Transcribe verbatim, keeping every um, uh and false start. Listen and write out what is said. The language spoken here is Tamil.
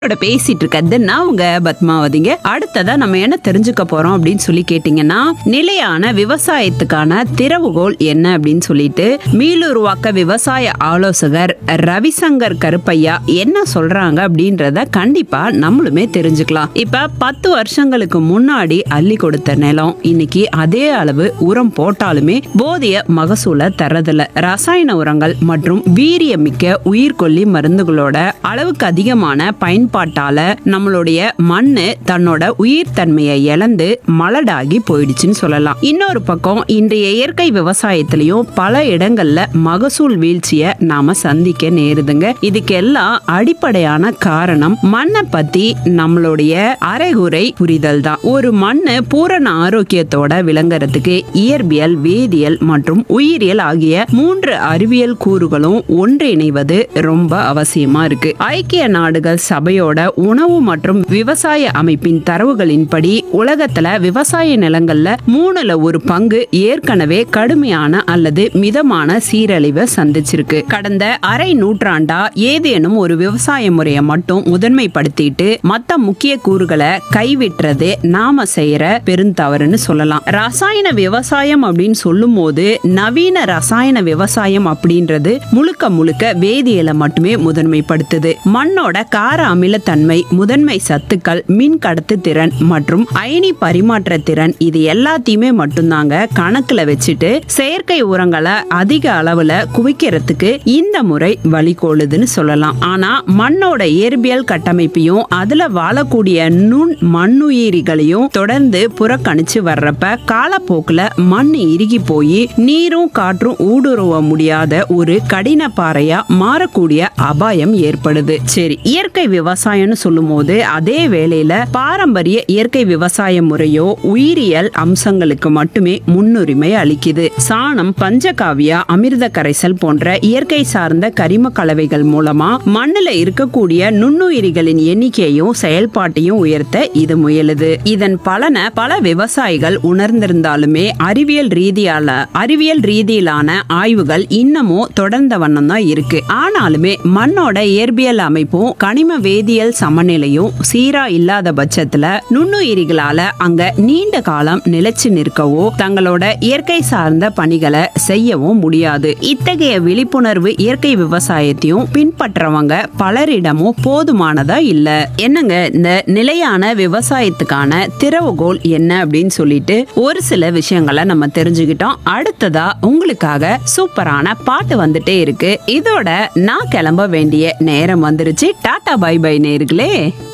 உங்களோட பேசிட்டு இருக்கிறது நான் உங்க பத்மாவதிங்க. அடுத்ததா நம்ம என்ன தெரிஞ்சுக்க போறோம் அப்படின்னு சொல்லி கேட்டீங்கன்னா, நிலையான விவசாயத்துக்கான திறவுகோல் என்ன அப்படின்னு சொல்லிட்டு மீளுருவாக்க விவசாய ஆலோசகர் ரவிசங்கர் கருப்பையா என்ன சொல்றாங்க அப்படின்றத கண்டிப்பா நம்மளுமே தெரிஞ்சுக்கலாம். இப்ப பத்து வருஷங்களுக்கு முன்னாடி அள்ளி கொடுத்த நிலம் இன்னைக்கு அதே அளவு உரம் போட்டாலுமே போதிய மகசூலை தரதில்ல. ரசாயன உரங்கள் மற்றும் வீரியமிக்க உயிர்கொல்லி மருந்துகளோட அளவுக்கு அதிகமான பயன் பாட்டால நம்மளுடைய மண்ணு தன்னோட உயிர் தன்மையை இழந்து மலடாகி போயிடுச்சுன்னு சொல்லலாம். இன்னொரு பக்கம் இன்றைய இயற்கை விவசாயத்திலையும் பல இடங்கள்ல மகசூல் வீழ்ச்சிய நாம சந்திக்க நேருதுங்க. இதுக்கெல்லாம் அடிப்படையான காரணம் மண்ணை பத்தி நம்மளுடைய அரைகுறை புரிதல் தான். ஒரு மண்ணு பூரண ஆரோக்கியத்தோட விளங்குறதுக்கு இயற்பியல், வேதியியல் மற்றும் உயிரியல் ஆகிய மூன்று அறிவியல் கூறுகளும் ஒன்றிணைவது ரொம்ப அவசியமா இருக்கு. ஐக்கிய நாடுகள் சபையோட உணவு மற்றும் விவசாய அமைப்பின் தரவுகளின்படி உலகத்துல விவசாய நிலங்கள்ல மூணுல ஒரு பங்கு ஏற்கனவே கடுமையான அல்லது மிதமான சீரழிவை சந்திச்சிருக்கு. கடந்த அரை நூற்றாண்டா ஏதேனும் ஒரு விவசாய முறையை மட்டும் முதன்மைப்படுத்திட்டு மத்த முக்கிய கூறுகளை கைவிட்டுறது நாம செய்யற பெருந்தவறுன்னு சொல்லலாம். ரசாயன விவசாயம் அப்படின்னு சொல்லும் போது நவீன ரசாயன விவசாயம் அப்படின்றது முழுக்க முழுக்க வேதியியலை மட்டுமே முதன்மைப்படுத்துது. மண்ணோட கார அமிலத்தன்மை, முதன்மை சத்துக்கள், மின் கடத்து திறன் மற்றும் அயனி பரிமாற்ற திறன் இது எல்லாத்தையுமே மட்டும்தாங்க கணக்குல வச்சுட்டு செயற்கை உரங்களை அதிக அளவுல குவிக்கிறதுக்கு இந்த முறை வழிகோலுதுன்னு சொல்லலாம். ஆனா மண்ணோட இயற்பியல் கட்டமைப்பையும் அதுல வாழக்கூடிய நுண் மண்ணுயிரிகளையும் தொடர்ந்து புறக்கணிச்சு வர்றப்ப காலப்போக்குல மண் இறுகி போய் நீரும் காற்றும் ஊடுருவ முடியாத ஒரு கடின பாறையா மாறக்கூடிய அபாயம் ஏற்படுது. சரி, இயற்கை விவசாயம்னு சொல்லும் போது அதே வேளையில பாரம்பரிய இயற்கை விவசாய முறையோ உயிரியல் அம்சங்களுக்கு மட்டுமே முன்னுரிமை அளிக்குது. சாணம், பஞ்சகாவியா, அமிர்த கரைசல் போன்ற இயற்கை சார்ந்த கரிம கலவைகள் மூலமா மண்ணுல இருக்கக்கூடிய நுண்ணுயிரிகளின் எண்ணிக்கையும் செயல்பாட்டையும் உயர்த்த இது முயலுது. இதன் பலனை பல விவசாயிகள் உணர்ந்திருந்தாலுமே அறிவியல் ரீதியால அறிவியல் ரீதியிலான ஆய்வுகள் இன்னமும் தொடர்ந்த வண்ணம் தான் இருக்கு. ஆனாலுமே மண்ணோட இயற்பியல் அமைப்பும் கனிம வேதியியல் சமநிலையும் சீரா இல்லாத பட்சத்துல நுண்ணுயிரிகளால அங்க நீண்ட காலம் நிலைச்சு நிற்கவோ தங்களோட இயற்கை சார்ந்த பணிகளை செய்யவும் முடியாது. இத்தகைய விழிப்புணர்வு இயற்கை விவசாயத்தையும் பின்பற்றவங்க பலரிடமும் போதுமானதா இல்ல. என்னங்க இந்த நிலையான விவசாயத்துக்கான திறவுகோல் என்ன அப்படின்னு சொல்லிட்டு ஒரு சில விஷயங்களை நம்ம தெரிஞ்சுக்கிட்டோம். அடுத்ததா உங்களுக்காக சூப்பரான பாட்டு வந்துட்டே இருக்கு. இதோட நான் கிளம்ப வேண்டிய நேரம் வந்துருச்சு. டாடா பை பை நேயர்களே.